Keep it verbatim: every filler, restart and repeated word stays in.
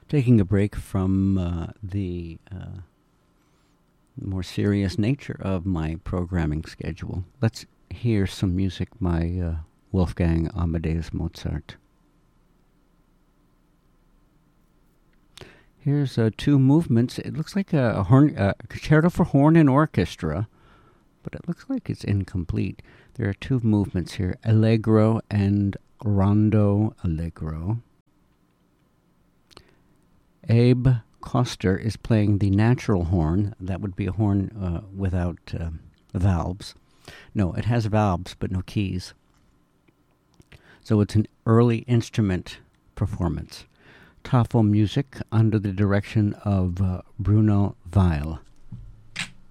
taking a break from uh, the uh, more serious nature of my programming schedule. Let's hear some music by uh, Wolfgang Amadeus Mozart. Here's uh, two movements. It looks like a, a, horn, a concerto for horn and orchestra, but it looks like it's incomplete. There are two movements here, Allegro and Rondo Allegro. Abe Koster is playing the natural horn. That would be a horn uh, without uh, valves. No, it has valves, but no keys. So it's an early instrument performance. Tafelmusik under the direction of uh, Bruno Weil.